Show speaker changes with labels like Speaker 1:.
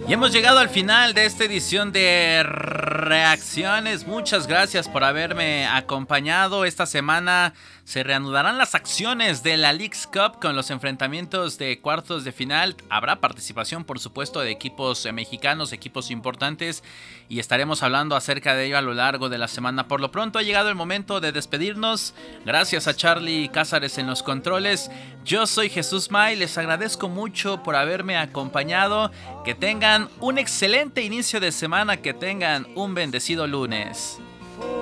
Speaker 1: Y hemos llegado al final de esta edición de Reacciones. Muchas gracias por haberme acompañado. Esta semana se reanudarán las acciones de la Leagues Cup con los enfrentamientos de cuartos de final. Habrá participación, por supuesto, de equipos mexicanos, equipos importantes, y estaremos hablando acerca de ello a lo largo de la semana. Por lo pronto ha llegado el momento de despedirnos. Gracias a Charlie Cázares en los controles. Yo soy Jesús May, les agradezco mucho por haberme acompañado. Que tengan un excelente inicio de semana, que tengan un bendecido lunes.